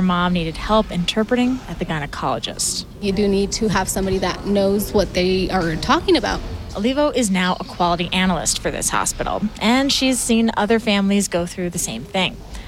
mom needed help interpreting at the gynecologist. You do need to have somebody that knows what they are talking about. Olivo is now a quality analyst for this hospital, and she's seen other families go through the same thing.